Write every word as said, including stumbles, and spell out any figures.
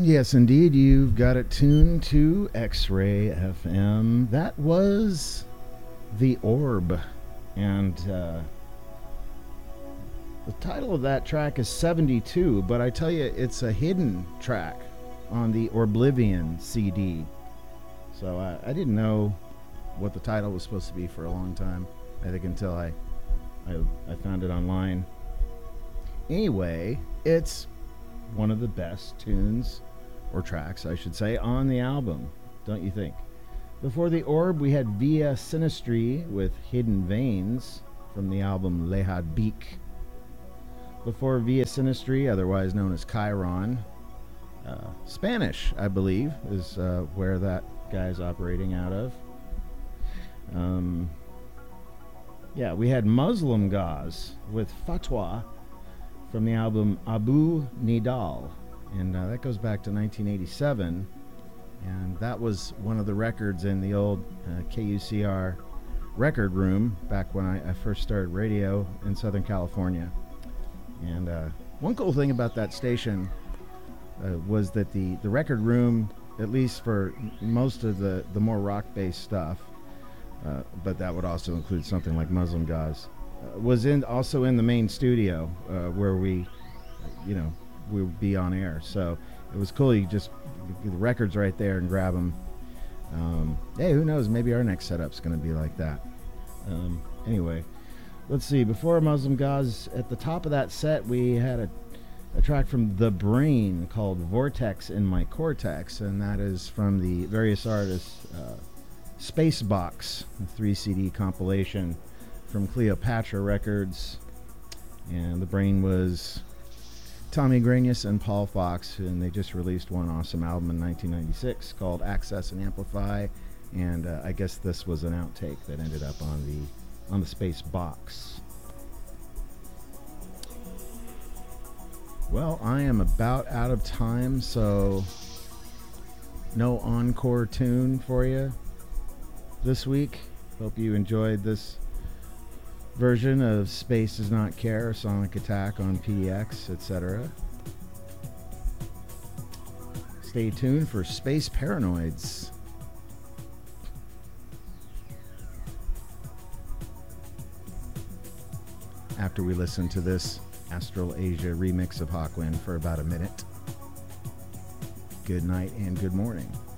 Yes, indeed, you've got it tuned to X-Ray F M. That was The Orb, and uh, the title of that track is seventy-two, but I tell you, it's a hidden track on the Orblivion C D. So uh, I didn't know what the title was supposed to be for a long time, I think, until I, I, I found it online. Anyway, it's one of the best tunes, or tracks, I should say, on the album, don't you think? Before The Orb, we had Via Sinistri with Hidden Veins from the album Lehad Beak. Before Via Sinistri, otherwise known as Chiron, uh, Spanish, I believe, is uh, where that guy's operating out of. Um, yeah, we had Muslim Gauze with Fatwa from the album Abu Nidal. And uh, that goes back to nineteen eighty-seven. And that was one of the records in the old uh, K U C R record room back when I, I first started radio in Southern California. And uh, one cool thing about that station uh, was that the, the record room, at least for most of the, the more rock-based stuff, uh, but that would also include something like Muslim Gauze, uh, was in also in the main studio uh, where we, you know, we would be on air. So it was cool. You just get the records right there and grab them. Um, hey, who knows? Maybe our next setup's going to be like that. Um, anyway, let's see. Before Muslim Gauze, at the top of that set, we had a, a track from The Brain called Vortex in My Cortex, and that is from the various artists' uh, Space Box, a three C D compilation from Cleopatra Records. And The Brain was Tommy Granius and Paul Fox, and they just released one awesome album in nineteen ninety-six called Access and Amplify, and uh, I guess this was an outtake that ended up on the on the Space Box. Well, I am about out of time, so no encore tune for you this week. Hope you enjoyed this version of Space Does Not Care, Sonic Attack on P D X, et cetera. Stay tuned for Space Paranoids. After we listen to this Astral Asia remix of Hawkwind for about a minute. Good night and good morning.